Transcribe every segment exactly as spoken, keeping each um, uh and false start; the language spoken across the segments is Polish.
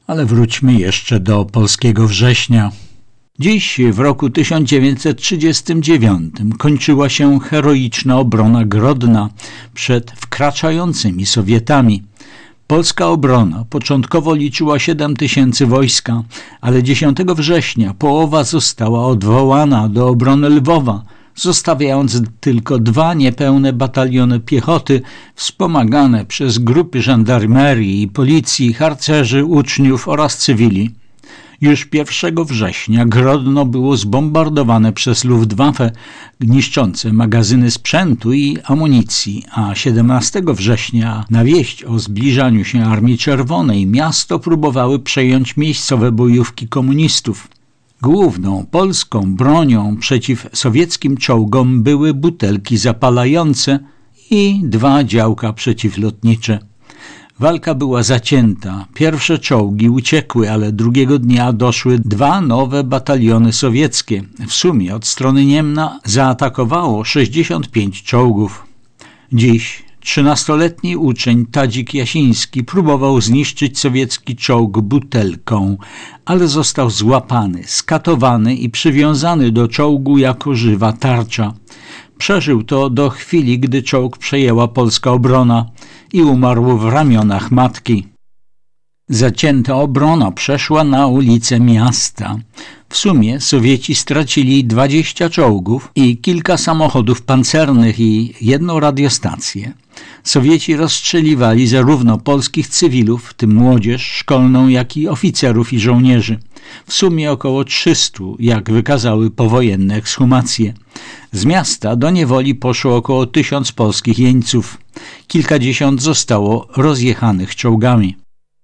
Ale wróćmy jeszcze do polskiego września. Dziś, w roku tysiąc dziewięćset trzydziestym dziewiątym, kończyła się heroiczna obrona Grodna przed wkraczającymi Sowietami. Polska obrona początkowo liczyła siedem tysięcy wojska, ale dziesiątego września połowa została odwołana do obrony Lwowa, zostawiając tylko dwa niepełne bataliony piechoty wspomagane przez grupy żandarmerii i policji, harcerzy, uczniów oraz cywili. Już pierwszego września Grodno było zbombardowane przez Luftwaffe, niszczące magazyny sprzętu i amunicji, a siedemnastego września na wieść o zbliżaniu się Armii Czerwonej miasto próbowały przejąć miejscowe bojówki komunistów. Główną polską bronią przeciw sowieckim czołgom były butelki zapalające i dwa działka przeciwlotnicze. Walka była zacięta. Pierwsze czołgi uciekły, ale drugiego dnia doszły dwa nowe bataliony sowieckie. W sumie od strony Niemna zaatakowało sześćdziesiąt pięć czołgów. Dziś trzynastoletni uczeń Tadzik Jasiński próbował zniszczyć sowiecki czołg butelką, ale został złapany, skatowany i przywiązany do czołgu jako żywa tarcza. Przeżył to do chwili, gdy czołg przejęła polska obrona i umarł w ramionach matki. Zacięta obrona przeszła na ulice miasta. W sumie Sowieci stracili dwadzieścia czołgów i kilka samochodów pancernych i jedną radiostację. Sowieci rozstrzeliwali zarówno polskich cywilów, w tym młodzież szkolną, jak i oficerów i żołnierzy. W sumie około trzystu, jak wykazały powojenne ekshumacje. Z miasta do niewoli poszło około tysiąc polskich jeńców. Kilkadziesiąt zostało rozjechanych czołgami.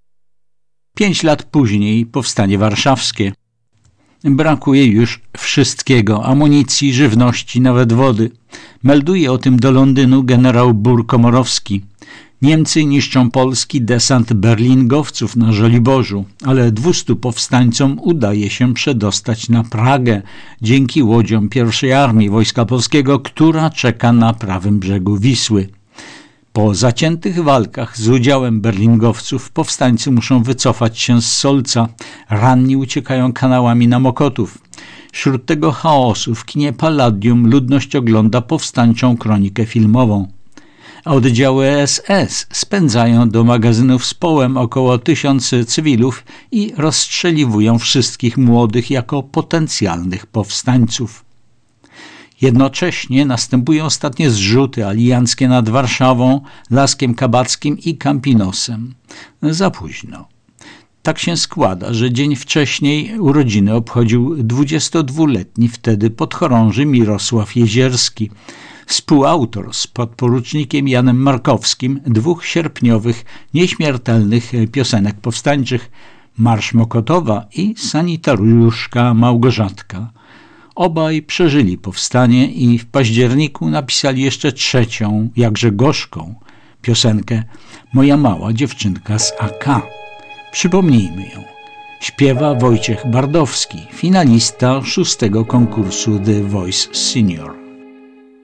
Pięć lat później powstanie warszawskie. Brakuje już wszystkiego, amunicji, żywności, nawet wody. Melduje o tym do Londynu generał Bur-Komorowski. Niemcy niszczą polski desant berlingowców na Żoliborzu, ale dwustu powstańcom udaje się przedostać na Pragę dzięki łodziom pierwszej Armii Wojska Polskiego, która czeka na prawym brzegu Wisły. Po zaciętych walkach z udziałem berlingowców powstańcy muszą wycofać się z Solca. Ranni uciekają kanałami na Mokotów. Wśród tego chaosu w kinie Palladium ludność ogląda powstańczą kronikę filmową. Oddziały S S spędzają do magazynów z połem około tysiąca cywilów i rozstrzeliwują wszystkich młodych jako potencjalnych powstańców. Jednocześnie następują ostatnie zrzuty alianckie nad Warszawą, Laskiem Kabackim i Campinosem. Za późno. Tak się składa, że dzień wcześniej urodziny obchodził dwudziestodwuletni wtedy podchorąży Mirosław Jezierski, współautor z podporucznikiem Janem Markowskim dwóch sierpniowych, nieśmiertelnych piosenek powstańczych Marsz Mokotowa i Sanitariuszka Małgorzatka. Obaj przeżyli powstanie i w październiku napisali jeszcze trzecią, jakże gorzką, piosenkę Moja mała dziewczynka z A K. Przypomnijmy ją. Śpiewa Wojciech Bardowski, finalista szóstego konkursu The Voice Senior.